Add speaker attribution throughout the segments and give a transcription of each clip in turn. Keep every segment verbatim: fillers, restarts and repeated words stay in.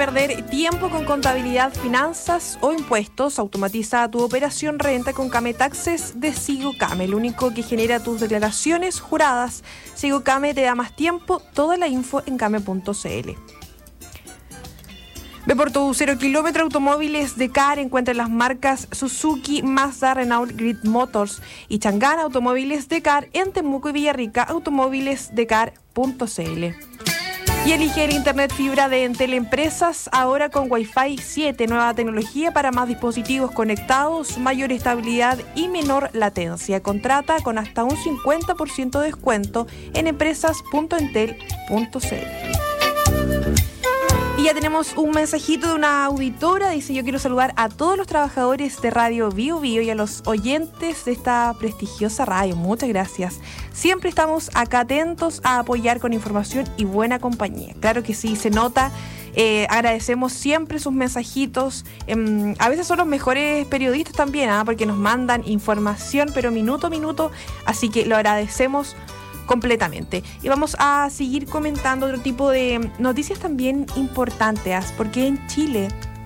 Speaker 1: perder tiempo con contabilidad, finanzas o impuestos, automatiza tu operación renta con Came Taxes de SigoCame, el único que genera tus declaraciones juradas. SigoCame te da más tiempo, toda la info en came punto cl. Ve por tu cero kilómetro automóviles de C A R, encuentra las marcas Suzuki, Mazda, Renault, Grid Motors y Chang'an Automóviles de C A R en Temuco y Villarrica, automóviles de car punto cl. Y elige el internet fibra de Entel Empresas, ahora con Wi-Fi siete, nueva tecnología para más dispositivos conectados, mayor estabilidad y menor latencia. Contrata con hasta un cincuenta por ciento de descuento en empresas punto entel punto cl. Y ya tenemos un mensajito de una auditora. Dice: yo quiero saludar a todos los trabajadores de Radio Bio Bio y a los oyentes de esta prestigiosa radio. Muchas gracias. Siempre estamos acá atentos a apoyar con información y buena compañía. Claro que sí, se nota. Eh, agradecemos siempre sus mensajitos. Eh, a veces son los mejores periodistas también, ¿eh? Porque nos mandan información, pero minuto a minuto. Así que lo agradecemos completamente. Y vamos a seguir comentando otro tipo de noticias también importantes, porque en Chile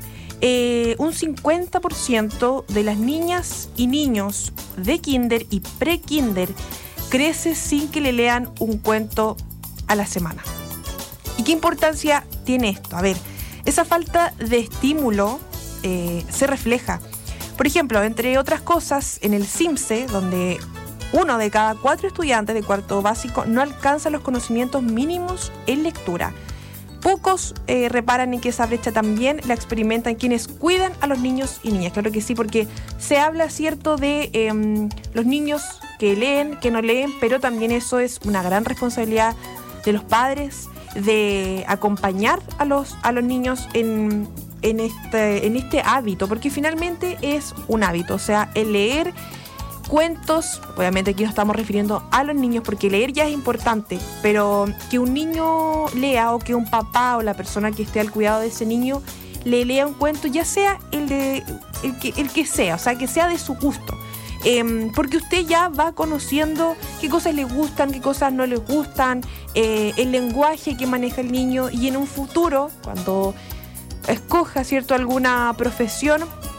Speaker 1: eh, un cincuenta por ciento de las niñas y niños de kinder y pre-kinder crece sin que le lean un cuento a la semana. ¿Y qué importancia tiene esto? A ver, esa falta de estímulo eh, se refleja, por ejemplo, entre otras cosas, en el CIMSE, donde uno de cada cuatro estudiantes de cuarto básico no alcanza los conocimientos mínimos en lectura. Pocos eh, reparan en que esa brecha también la experimentan quienes cuidan a los niños y niñas. Claro que sí, porque se habla, cierto, de eh, los niños que leen, que no leen, pero también eso es una gran responsabilidad de los padres, de acompañar a los, a los niños en, en, este, en este hábito, porque finalmente es un hábito, o sea, el leer cuentos. Obviamente aquí nos estamos refiriendo a los niños, porque leer ya es importante, pero que un niño lea, o que un papá o la persona que esté al cuidado de ese niño le lea un cuento, ya sea el de el que, el que sea, o sea, que sea de su gusto, eh, porque usted ya va conociendo qué cosas le gustan, qué cosas no le gustan, eh, el lenguaje que maneja el niño, y en un futuro, cuando escoja, cierto, alguna profesión,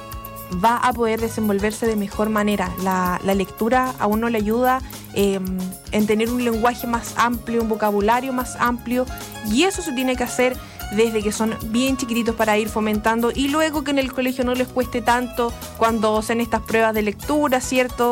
Speaker 1: va a poder desenvolverse de mejor manera. La, la lectura a uno le ayuda eh, en tener un lenguaje más amplio, un vocabulario más amplio, y eso se tiene que hacer desde que son bien chiquititos para ir fomentando, y luego que en el colegio no les cueste tanto cuando hacen estas pruebas de lectura, ¿cierto?